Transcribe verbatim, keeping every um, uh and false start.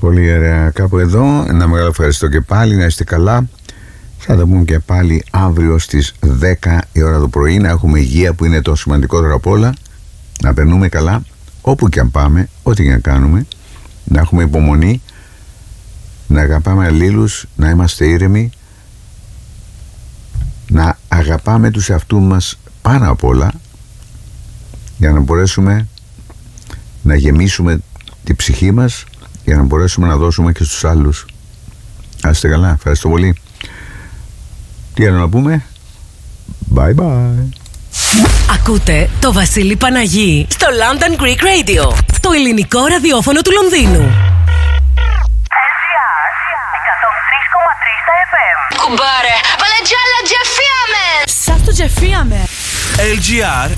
Πολύ ωραία. Κάπου εδώ. Ένα μεγάλο ευχαριστώ και πάλι. Να είστε καλά. Θα τα πούμε και πάλι αύριο στις δέκα η ώρα το πρωί. Να έχουμε υγεία που είναι το σημαντικότερο απ' όλα. Να περνούμε καλά όπου και αν πάμε, ό,τι και να κάνουμε. Να έχουμε υπομονή. Να αγαπάμε αλλήλους. Να είμαστε ήρεμοι. Να αγαπάμε τους εαυτούς μας πάνω απ' όλα, για να μπορέσουμε να γεμίσουμε τη ψυχή μας, για να μπορέσουμε να δώσουμε και στους άλλους. Να είστε καλά, ευχαριστώ πολύ. Τι άλλο να πούμε? Bye bye. Ακούτε το Βασίλη Παναγί στο London Greek Radio, το ελληνικό ραδιόφωνο του Λονδίνου. εκατόν τρία κόμμα τρία στα εφ εμ. Κουμπάρε, βάλε τζάλα τζεφίαμε. Σας το τζεφίαμε. ελ τζι αρ